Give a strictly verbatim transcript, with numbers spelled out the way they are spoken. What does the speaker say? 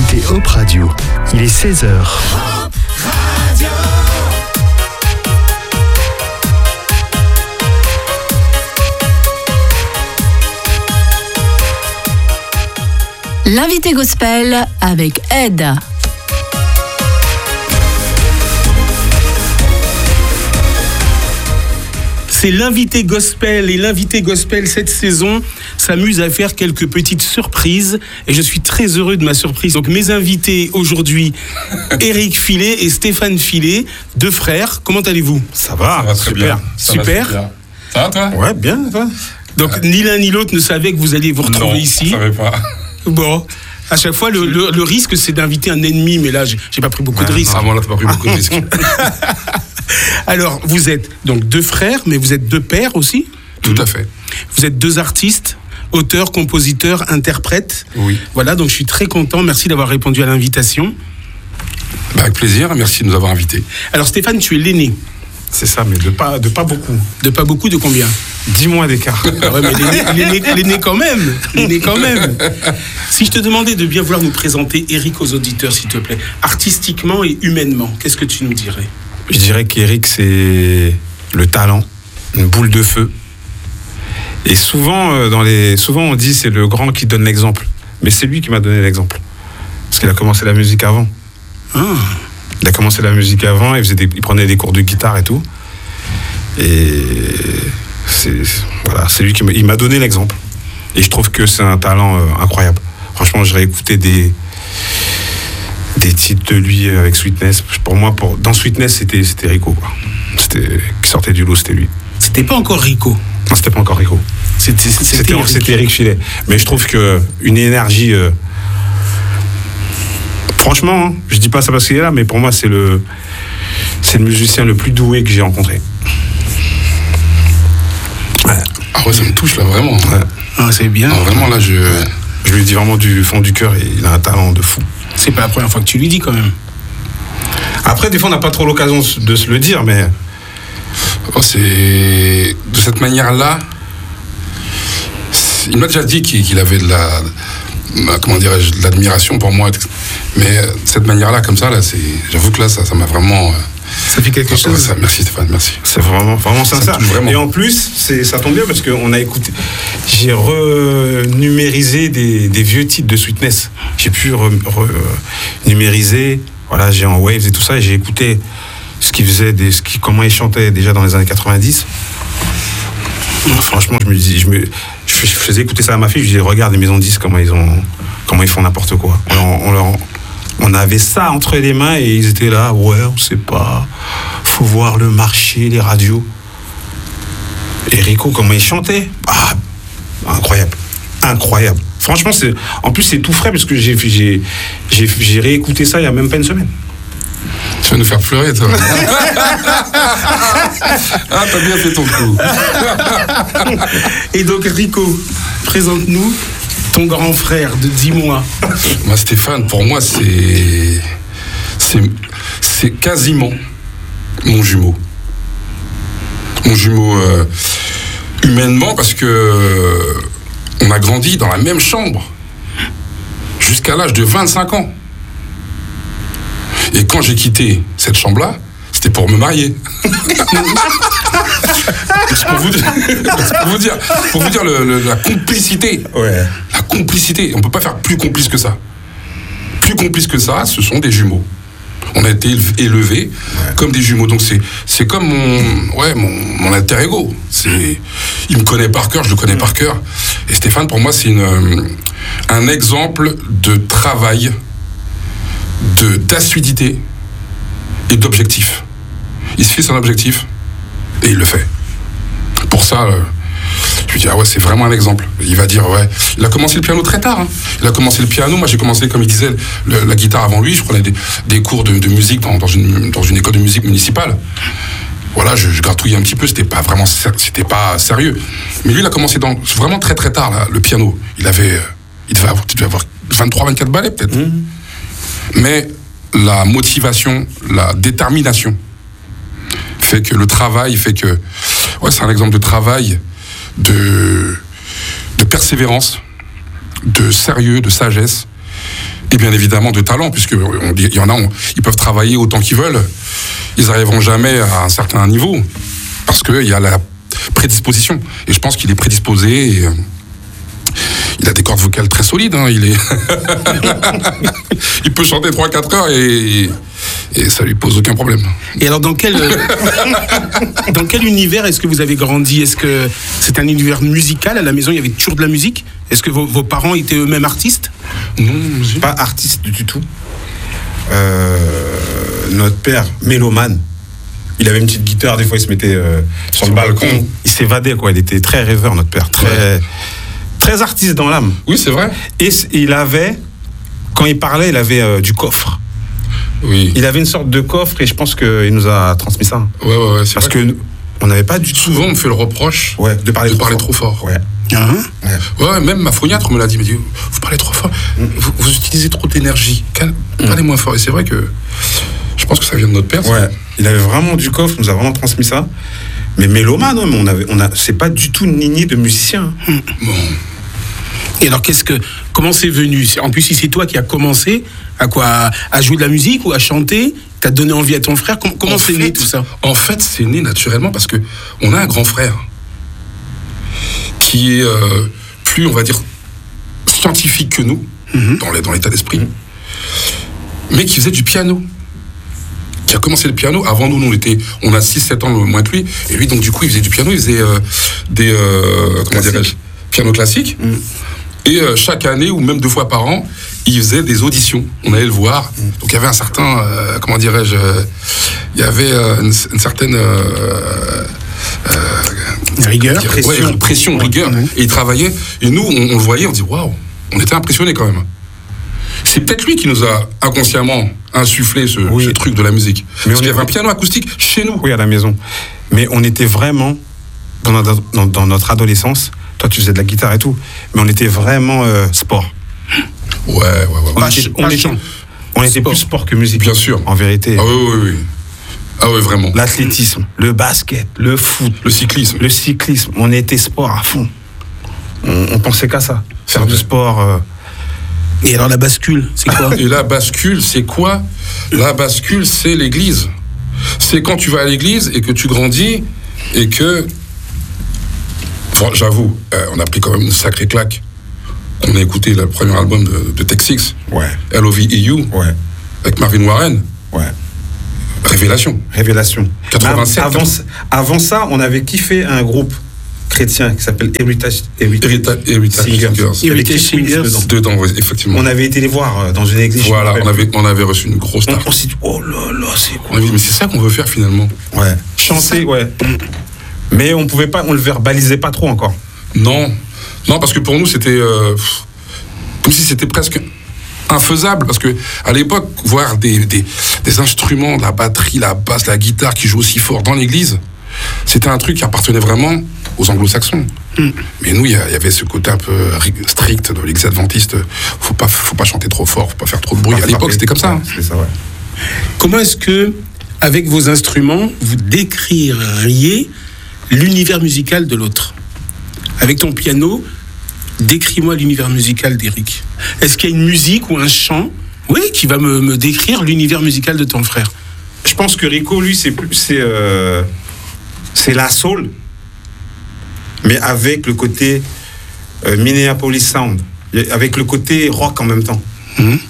écoutez Hop Radio. Il est seize heures. Hop Radio. L'invité gospel avec Ed. C'est l'invité gospel et l'invité gospel cette saison s'amuse à faire quelques petites surprises et je suis très heureux de ma surprise. Donc mes invités aujourd'hui, Éric Filet et Stéphane Filet, deux frères. Comment allez-vous ? Ça va, ça va très super, bien. Ça super. Va bien. Ça va toi ? Ouais, bien, toi. Donc euh... ni l'un ni l'autre ne savait que vous alliez vous retrouver non, ici. Non, je savais pas. Bon. À chaque fois, le, le, le risque, c'est d'inviter un ennemi, mais là, j'ai, j'ai pas pris beaucoup ouais, de risques. Ah bon, là, t'as pas pris beaucoup de risques. Alors, vous êtes donc deux frères, mais vous êtes deux pères aussi ? Tout à fait. Vous êtes deux artistes, auteurs, compositeurs, interprètes. Oui. Voilà, donc je suis très content. Merci d'avoir répondu à l'invitation. Bah, avec plaisir, merci de nous avoir invités. Alors, Stéphane, tu es l'aîné. C'est ça, mais de pas, de pas beaucoup. De pas beaucoup, de combien ? Dix mois d'écart. Ah ouais, mais l'aîné, l'aîné, l'aîné quand même. L'aîné quand même. Si je te demandais de bien vouloir nous présenter Éric aux auditeurs, s'il te plaît, artistiquement et humainement, qu'est-ce que tu nous dirais ? Je dirais qu'Éric, c'est le talent, une boule de feu. Et souvent, dans les, souvent on dit c'est le grand qui donne l'exemple. Mais c'est lui qui m'a donné l'exemple. Parce qu'il a commencé la musique avant. Ah. Il a commencé la musique avant, il, faisait des, il prenait des cours de guitare et tout. Et c'est, voilà, c'est lui qui m'a, il m'a donné l'exemple. Et je trouve que c'est un talent euh, incroyable. Franchement, j'ai réécouté des, des titres de lui avec Sweetness. Pour moi, pour, dans Sweetness, c'était, c'était Rico. Quoi. C'était, qui sortait du lot, c'était lui. C'était pas encore Rico. Non, c'était pas encore Rico. C'était, c'était, c'était, Éric. c'était Éric Filet. Mais je trouve qu'une énergie... Euh, franchement, hein, je dis pas ça parce qu'il est là, mais pour moi, c'est le, c'est le musicien le plus doué que j'ai rencontré. Ouais. Ah ouais, ça me touche là, vraiment. Ouais. Ah, c'est bien. Ah, vraiment, là, je... Ouais. Je lui dis vraiment du fond du cœur, et il a un talent de fou. C'est pas la première fois que tu lui dis, quand même. Après, des fois, on n'a pas trop l'occasion de se le dire, mais... Oh, c'est... De cette manière-là, il m'a déjà dit qu'il avait de la... Comment dirais-je, de l'admiration pour moi. Mais de cette manière-là, comme ça, là, c'est... J'avoue que là, ça, ça m'a vraiment... Ça fait quelque chose. Ça, merci Stéphane, merci. C'est vraiment, vraiment sincère. Vraiment. Et en plus, c'est, ça tombe bien parce qu'on a écouté. J'ai renumérisé des, des vieux titres de Sweetness. J'ai pu re, re, numériser. Voilà, j'ai en waves et tout ça. Et j'ai écouté ce qu'il faisait, des, ce qu'il, comment il chantait déjà dans les années quatre-vingt-dix. Franchement, je me dis, je, me, je faisais écouter ça à ma fille. Je disais, regarde les maisons de disques, comment ils ont, comment ils font n'importe quoi. On, on leur On avait ça entre les mains et ils étaient là, ouais, on sait pas, faut voir le marché, les radios. Et Rico, comment il chantait, ah, incroyable, incroyable. Franchement, c'est, en plus c'est tout frais parce que j'ai, j'ai, j'ai, j'ai réécouté ça il y a même pas une semaine. Tu vas nous faire pleurer, toi. Ah, t'as bien fait ton coup. Et donc, Rico, présente-nous ton grand frère de dix mois. Moi, Stéphane, pour moi, c'est, c'est, c'est quasiment mon jumeau. Mon jumeau euh, humainement, parce que euh, on a grandi dans la même chambre jusqu'à l'âge de vingt-cinq ans. Et quand j'ai quitté cette chambre-là, c'était pour me marier. C'est pour vous dire, c'est pour vous dire, pour vous dire le, le, la complicité. Ouais. La complicité. On ne peut pas faire plus complice que ça. Plus complice que ça, ce sont des jumeaux. On a été élevés ouais. comme des jumeaux. Donc c'est, c'est comme mon, ouais, mon, mon alter ego. C'est, il me connaît par cœur, je le connais par cœur. Et Stéphane, pour moi, c'est une, un exemple de travail, de, d'assiduité et d'objectif. Il se fixe un objectif et il le fait. Pour ça, euh, je lui dis, ah ouais, c'est vraiment un exemple. Il va dire, ouais, il a commencé le piano très tard. Hein. Il a commencé le piano. Moi, j'ai commencé, comme il disait, le, la guitare avant lui. Je prenais des, des cours de, de musique dans, dans, une, dans une école de musique municipale. Voilà, je, je gratouillais un petit peu. C'était pas vraiment, c'était pas sérieux. Mais lui, il a commencé dans, vraiment très très tard, là, le piano. Il avait, il devait avoir, il devait avoir vingt-trois, vingt-quatre ballets, peut-être. Mmh. Mais la motivation, la détermination fait que le travail fait que, ouais, c'est un exemple de travail, de, de persévérance, de sérieux, de sagesse Et bien évidemment de talent, puisque on dit, il y en a, on, ils peuvent travailler autant qu'ils veulent, ils n'arriveront jamais à un certain niveau, parce qu'il y a la prédisposition. Et je pense qu'il est prédisposé. Et, euh, il a des cordes vocales très solides. Hein, il est, il peut chanter trois quatre heures et, et ça lui pose aucun problème. Et alors, dans quel, dans quel univers est-ce que vous avez grandi? Est-ce que c'est un univers musical? À la maison, il y avait toujours de la musique? Est-ce que vos, vos parents étaient eux-mêmes artistes? Non, pas artiste du tout. Euh, notre père, mélomane. Il avait une petite guitare, des fois il se mettait euh, sur, sur le balcon. balcon. Il s'évadait, quoi. Il était très rêveur, notre père. Très, ouais. très artiste dans l'âme. Oui, c'est vrai. Et il avait, quand il parlait, il avait euh, du coffre. Oui. Il avait une sorte de coffre et je pense qu'il nous a transmis ça. Ouais, ouais, ouais. C'est Parce vrai que, que on n'avait pas du tout. Souvent, on me fait le reproche ouais, de parler, de trop, parler fort. trop fort. Ouais. Uh-huh. Ouais. ouais, même ma phoniatre me l'a dit. Elle m'a dit, vous parlez trop fort. Mm. Vous, vous utilisez trop d'énergie. Calme, mm. Parlez moins fort. Et c'est vrai que je pense que ça vient de notre père. Ouais. Ça. Il avait vraiment du coffre. Il nous a vraiment transmis ça. Mais mélomane, non, mais on avait, on a, c'est pas du tout une lignée de musicien. Mm. Bon. Et alors, qu'est-ce que, comment c'est venu? En plus, si c'est toi qui as commencé à quoi, à jouer de la musique ou à chanter, t'as donné envie à ton frère. Comment, comment c'est né tout ça? En fait, c'est né naturellement parce que on a un grand frère qui est euh, plus, on va dire, scientifique que nous mm-hmm. dans, les, dans l'état d'esprit, mm-hmm. mais qui faisait du piano. Qui a commencé le piano. Avant nous, nous on était, on a six sept ans moins que lui. Et lui, donc du coup, il faisait du piano. Il faisait euh, des, euh, comment dirais-je, piano classique. Mm. Et euh, chaque année, ou même deux fois par an, il faisait des auditions. On allait le voir. Mm. Donc il y avait un certain, euh, comment dirais-je, euh, il y avait euh, une, une certaine euh, euh, rigueur, pression, ouais, pression ouais. rigueur. Mm. Et il travaillait. Et nous, on, on le voyait, on dit waouh, on était impressionnés quand même. C'est peut-être lui qui nous a inconsciemment insufflé ce, oui. ce truc de la musique. Mais Parce qu'il y avait un piano acoustique chez nous. Oui, à la maison. Mais on était vraiment, dans notre, dans, dans notre adolescence, toi tu faisais de la guitare et tout, mais on était vraiment euh, sport. Ouais, ouais, ouais. On était, on était, on était plus sport que musique. Bien sûr. En vérité. Ah oui, oui, oui. Ah oui, vraiment. L'athlétisme, le basket, le foot, le cyclisme. Le cyclisme, on était sport à fond. On, on pensait qu'à ça. Faire du sport... Euh, Et alors la bascule, c'est quoi? Et la bascule, c'est quoi? La bascule, c'est l'église. C'est quand tu vas à l'église et que tu grandis et que... Enfin, j'avoue, euh, on a pris quand même une sacrée claque. On a écouté le premier album de, de Texix. Ouais. L O V E U. Ouais. Avec Marvin Warren. Ouais. Révélation. Révélation. quatre-vingt-sept. Avant, avant ça, on avait kiffé un groupe chrétien qui s'appelle Heritage, Heritage, Heritage Singers. Heritage Singers. Dedans, dedans oui, effectivement. On avait été les voir dans une église. Voilà, on avait, on avait reçu une grosse tarte. On s'est dit, oh là là, c'est quoi? On a dit, mais c'est ça qu'on veut faire finalement. Ouais. Chanter, ouais. Mais on pouvait pas, on le verbalisait pas trop encore. Non. Non, parce que pour nous, c'était euh, comme si c'était presque infaisable. Parce que à l'époque, voir des, des, des instruments, la batterie, la basse, la guitare qui jouent aussi fort dans l'église, c'était un truc qui appartenait vraiment aux anglo-saxons. Mm. Mais nous, il y, y avait ce côté un peu strict de l'église adventiste. Faut pas, faut pas chanter trop fort, faut pas faire trop de bruit. À l'époque, c'était comme ça. Hein. C'était ça, ouais. Comment est-ce que, avec vos instruments, vous décririez l'univers musical de l'autre? Avec ton piano, décris-moi l'univers musical d'Eric. Est-ce qu'il y a une musique ou un chant, oui, qui va me, me décrire l'univers musical de ton frère? Je pense que Rico, lui, c'est plus, c'est, euh, c'est la soul, mais avec le côté euh, Minneapolis Sound, avec le côté rock en même temps. Mmh.